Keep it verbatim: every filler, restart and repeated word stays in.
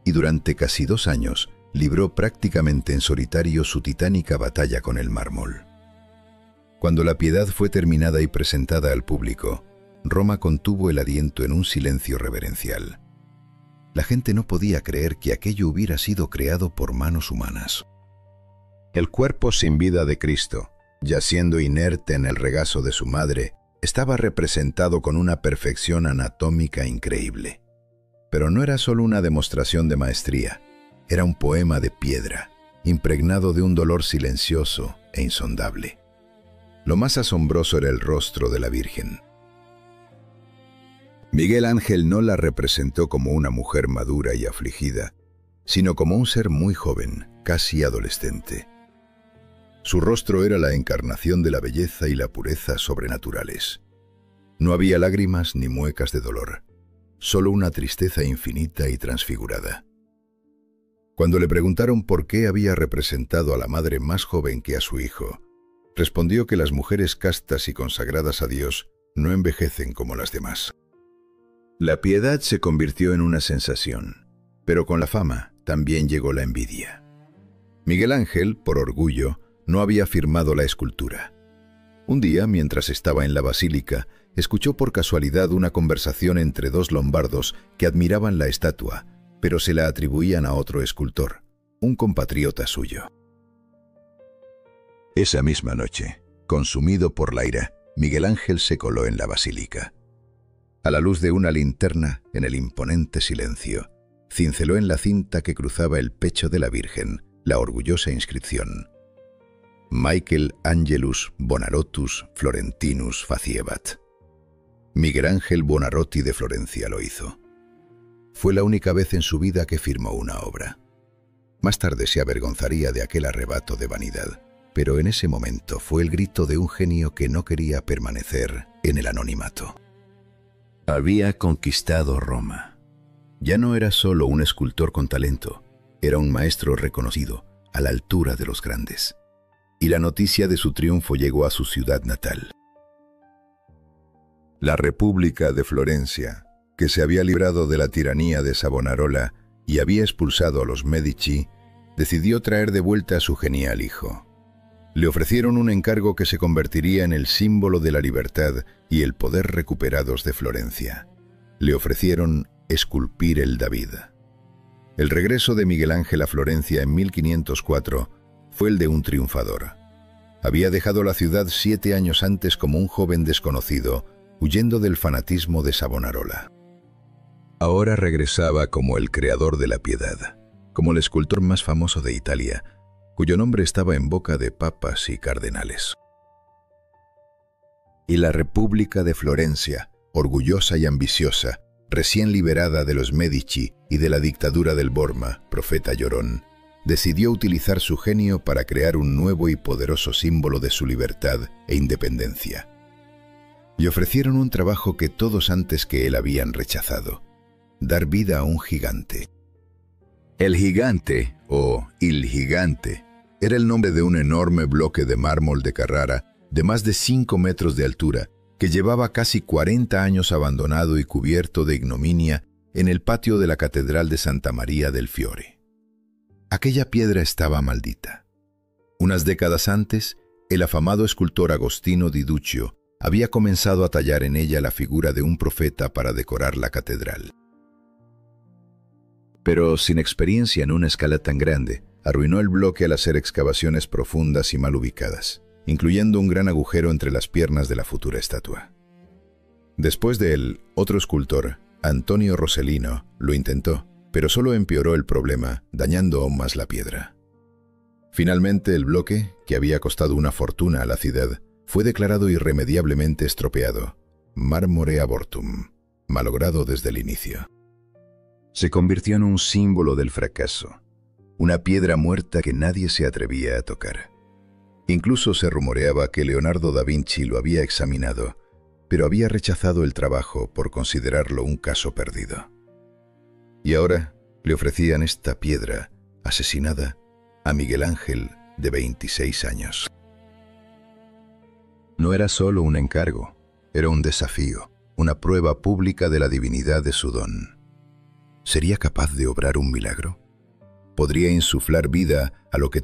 y durante casi dos años libró prácticamente en solitario su titánica batalla con el mármol. Cuando la Piedad fue terminada y presentada al público, Roma contuvo el aliento en un silencio reverencial. La gente no podía creer que aquello hubiera sido creado por manos humanas. El cuerpo sin vida de Cristo, yaciendo inerte en el regazo de su madre, estaba representado con una perfección anatómica increíble. Pero no era solo una demostración de maestría, era un poema de piedra, impregnado de un dolor silencioso e insondable. Lo más asombroso era el rostro de la Virgen. Miguel Ángel no la representó como una mujer madura y afligida, sino como un ser muy joven, casi adolescente. Su rostro era la encarnación de la belleza y la pureza sobrenaturales. No había lágrimas ni muecas de dolor, solo una tristeza infinita y transfigurada. Cuando le preguntaron por qué había representado a la madre más joven que a su hijo, respondió que las mujeres castas y consagradas a Dios no envejecen como las demás. La piedad se convirtió en una sensación, pero con la fama también llegó la envidia. Miguel Ángel, por orgullo, no había firmado la escultura. Un día, mientras estaba en la basílica, escuchó por casualidad una conversación entre dos lombardos que admiraban la estatua, pero se la atribuían a otro escultor, un compatriota suyo. Esa misma noche, consumido por la ira, Miguel Ángel se coló en la basílica. A la luz de una linterna, en el imponente silencio, cinceló en la cinta que cruzaba el pecho de la Virgen la orgullosa inscripción: Michael Angelus Bonarotus Florentinus Faciebat. Miguel Ángel Buonarroti de Florencia lo hizo. Fue la única vez en su vida que firmó una obra. Más tarde se avergonzaría de aquel arrebato de vanidad, pero en ese momento fue el grito de un genio que no quería permanecer en el anonimato. Había conquistado Roma. Ya no era solo un escultor con talento, era un maestro reconocido, a la altura de los grandes. Y la noticia de su triunfo llegó a su ciudad natal. La República de Florencia, que se había librado de la tiranía de Savonarola y había expulsado a los Medici, decidió traer de vuelta a su genial hijo. Le ofrecieron un encargo que se convertiría en el símbolo de la libertad y el poder recuperados de Florencia. Le ofrecieron esculpir el David. El regreso de Miguel Ángel a Florencia en mil quinientos cuatro fue el de un triunfador. Había dejado la ciudad siete años antes como un joven desconocido, huyendo del fanatismo de Savonarola. Ahora regresaba como el creador de la piedad, como el escultor más famoso de Italia, cuyo nombre estaba en boca de papas y cardenales. Y la República de Florencia, orgullosa y ambiciosa, recién liberada de los Medici y de la dictadura del Borma, profeta llorón, decidió utilizar su genio para crear un nuevo y poderoso símbolo de su libertad e independencia. Le ofrecieron un trabajo que todos antes que él habían rechazado: dar vida a un gigante. El gigante, o il gigante, era el nombre de un enorme bloque de mármol de Carrara de más de cinco metros de altura que llevaba casi cuarenta años abandonado y cubierto de ignominia en el patio de la Catedral de Santa María del Fiore. Aquella piedra estaba maldita. Unas décadas antes, el afamado escultor Agostino di Duccio había comenzado a tallar en ella la figura de un profeta para decorar la catedral. Pero sin experiencia en una escala tan grande, arruinó el bloque al hacer excavaciones profundas y mal ubicadas, incluyendo un gran agujero entre las piernas de la futura estatua. Después de él, otro escultor, Antonio Rossellino, lo intentó, pero solo empeoró el problema, dañando aún más la piedra. Finalmente, el bloque, que había costado una fortuna a la ciudad, fue declarado irremediablemente estropeado, mármore abortum, malogrado desde el inicio. Se convirtió en un símbolo del fracaso, una piedra muerta que nadie se atrevía a tocar. Incluso se rumoreaba que Leonardo da Vinci lo había examinado, pero había rechazado el trabajo por considerarlo un caso perdido. Y ahora le ofrecían esta piedra, asesinada, a Miguel Ángel, de veintiséis años. No era solo un encargo, era un desafío, una prueba pública de la divinidad de su don. ¿Sería capaz de obrar un milagro? ¿Podría insuflar vida a lo que